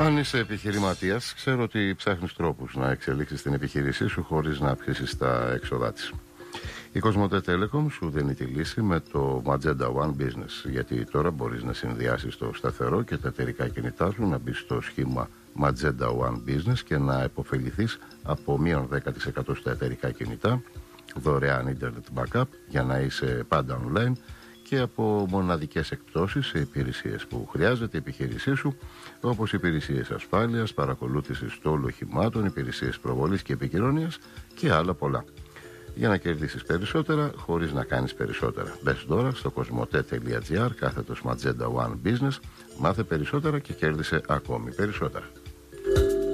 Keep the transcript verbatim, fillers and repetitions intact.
Αν είσαι επιχειρηματίας, ξέρω ότι ψάχνεις τρόπους να εξελίξεις την επιχείρησή σου χωρίς να αυξήσεις τα έξοδά της. Η Κοσμοτέ Telecom σου δίνει τη λύση με το Magenta One Business, γιατί τώρα μπορείς να συνδυάσεις το σταθερό και τα εταιρικά κινητά σου, να μπεις στο σχήμα Magenta One Business και να επωφεληθείς από μείον δέκα τοις εκατό στα εταιρικά κινητά, δωρεάν internet backup για να είσαι πάντα online και από μοναδικές εκπτώσεις σε υπηρεσίες που χρειάζεται η επιχείρησή σου, όπως υπηρεσίες ασφάλειας, παρακολούθησης στόλου οχημάτων, υπηρεσίες προβολής και επικοινωνίας και άλλα πολλά. Για να κερδίσεις περισσότερα χωρίς να κάνεις περισσότερα. Μπες τώρα στο κοσμοτέ.gr κάθετος Magenta One Business, μάθε περισσότερα και κέρδισε ακόμη περισσότερα.